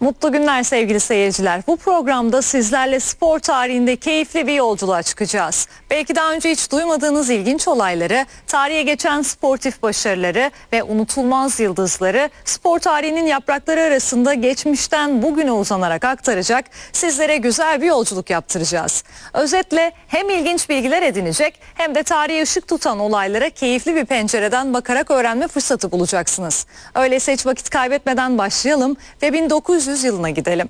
Mutlu günler sevgili seyirciler. Bu programda sizlerle spor tarihinde keyifli bir yolculuğa çıkacağız. Belki daha önce hiç duymadığınız ilginç olayları, tarihe geçen sportif başarıları ve unutulmaz yıldızları spor tarihinin yaprakları arasında geçmişten bugüne uzanarak aktaracak, sizlere güzel bir yolculuk yaptıracağız. Özetle hem ilginç bilgiler edinecek hem de tarihe ışık tutan olaylara keyifli bir pencereden bakarak öğrenme fırsatı bulacaksınız. Öyleyse hiç vakit kaybetmeden başlayalım ve 1900 yılına gidelim.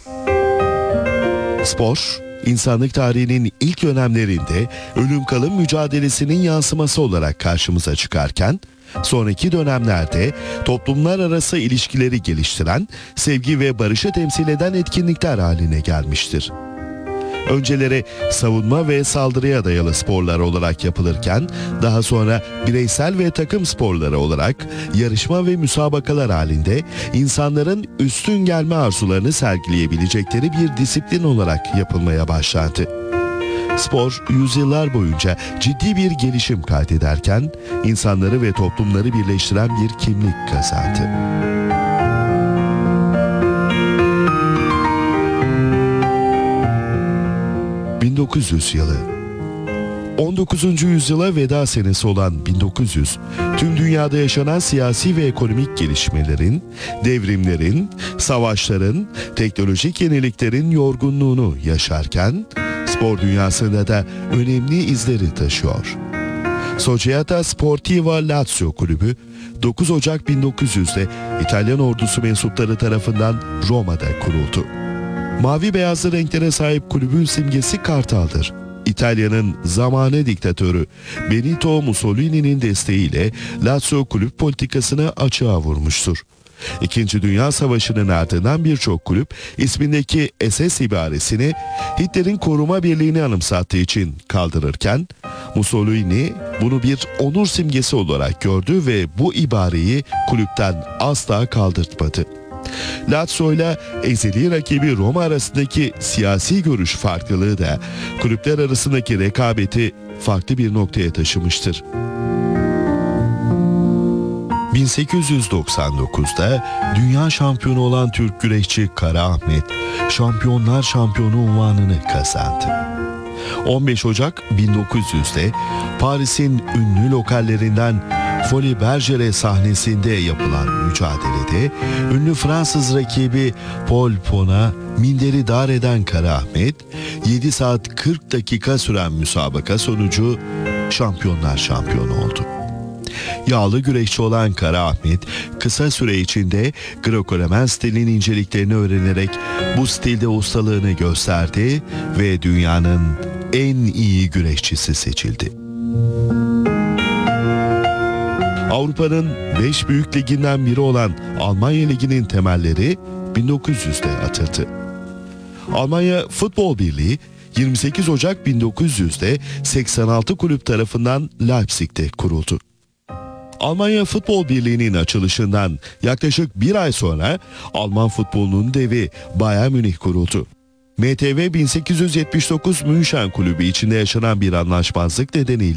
Spor, insanlık tarihinin ilk dönemlerinde ölüm kalım mücadelesinin yansıması olarak karşımıza çıkarken, sonraki dönemlerde toplumlar arası ilişkileri geliştiren, sevgi ve barışı temsil eden etkinlikler haline gelmiştir. Önceleri savunma ve saldırıya dayalı sporlar olarak yapılırken, daha sonra bireysel ve takım sporları olarak yarışma ve müsabakalar halinde insanların üstün gelme arzularını sergileyebilecekleri bir disiplin olarak yapılmaya başlandı. Spor, yüzyıllar boyunca ciddi bir gelişim kaydederken, insanları ve toplumları birleştiren bir kimlik kazandı. 1900 yılı. 19. yüzyıla veda senesi olan 1900, tüm dünyada yaşanan siyasi ve ekonomik gelişmelerin, devrimlerin, savaşların, teknolojik yeniliklerin yorgunluğunu yaşarken, spor dünyasında da önemli izleri taşıyor. Società Sportiva Lazio Kulübü, 9 Ocak 1900'de İtalyan ordusu mensupları tarafından Roma'da kuruldu. Mavi beyazlı renklere sahip kulübün simgesi kartaldır. İtalya'nın zamanı diktatörü Benito Mussolini'nin desteğiyle Lazio kulüp politikasını açığa vurmuştur. İkinci Dünya Savaşı'nın ardından birçok kulüp ismindeki SS ibaresini Hitler'in koruma birliğini anımsattığı için kaldırırken, Mussolini bunu bir onur simgesi olarak gördü ve bu ibareyi kulüpten asla kaldırtmadı. Lazio ile ezeli rakibi Roma arasındaki siyasi görüş farklılığı da kulüpler arasındaki rekabeti farklı bir noktaya taşımıştır. 1899'da dünya şampiyonu olan Türk güreşçi Kara Ahmet, Şampiyonlar Şampiyonu unvanını kazandı. 15 Ocak 1900'de Paris'in ünlü lokallerinden Folies Bergère sahnesinde yapılan mücadelede ünlü Fransız rakibi Paul Pon'a minderi dar eden Kara Ahmet, 7 saat 40 dakika süren müsabaka sonucu Şampiyonlar Şampiyonu oldu. Yağlı güreşçi olan Kara Ahmet, kısa süre içinde Greco-Romen stilinin inceliklerini öğrenerek bu stilde ustalığını gösterdi ve dünyanın en iyi güreşçisi seçildi. Avrupa'nın 5 büyük liginden biri olan Almanya Ligi'nin temelleri 1900'de atıldı. Almanya Futbol Birliği 28 Ocak 1900'de 86 kulüp tarafından Leipzig'te kuruldu. Almanya Futbol Birliği'nin açılışından yaklaşık bir ay sonra Alman futbolunun devi Bayern Münih kuruldu. MTV 1879 München Kulübü içinde yaşanan bir anlaşmazlık nedeniyle